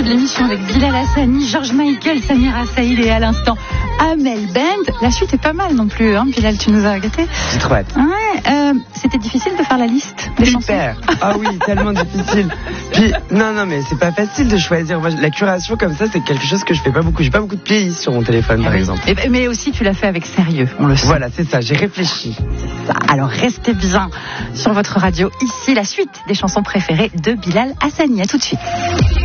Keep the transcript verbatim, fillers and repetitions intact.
de l'émission avec Bilal Hassani, George Michael, Samira Saïd et à l'instant Amel Bent. La suite est pas mal non plus, hein, Bilal, tu nous as gâtés. J'ai trop hâte. Ouais, euh, c'était difficile de faire la liste des Super. chansons. Ah oui, tellement difficile. Puis, non, non, mais c'est pas facile de choisir. Moi, la curation comme ça, c'est quelque chose que je fais pas beaucoup. J'ai pas beaucoup de playlists sur mon téléphone, par oui. exemple. Et, mais aussi, tu l'as fait avec sérieux, on le sait. Voilà, c'est ça, j'ai réfléchi. Ça. Alors, restez bien sur votre radio. Ici, la suite des chansons préférées de Bilal Hassani. À tout de suite.